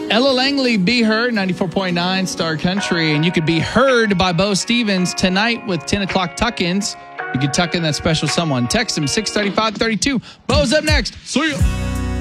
Ella Langley, Be Heard, 94.9 Star Country. And you could be heard by Bo Stevens tonight with 10 o'clock tuck-ins. You can tuck in that special someone. Text him 63532. Bo's up next. See ya.